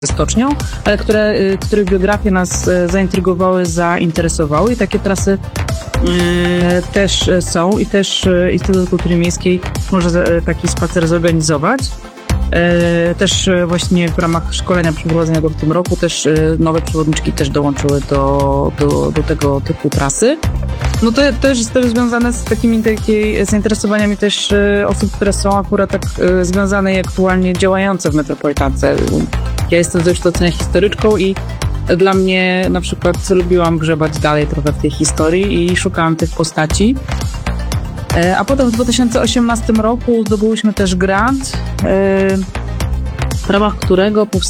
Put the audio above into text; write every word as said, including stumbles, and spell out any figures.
ze stocznią, ale które, których biografie nas zaintrygowały, zainteresowały i takie trasy e, też są i też Instytut Kultury Miejskiej może taki spacer zorganizować. E, też właśnie w ramach szkolenia przeprowadzonego w tym roku też nowe przewodniczki też dołączyły do, do, do tego typu trasy. No to też jest też związane z takimi takiej zainteresowaniami też osób, które są akurat tak związane i aktualnie działające w Metropolitance. Ja jestem z wykształcenia historyczką i dla mnie na przykład lubiłam grzebać dalej trochę w tej historii i szukałam tych postaci. A potem w dwa tysiące osiemnastym roku zdobyłyśmy też grant, w ramach którego powstał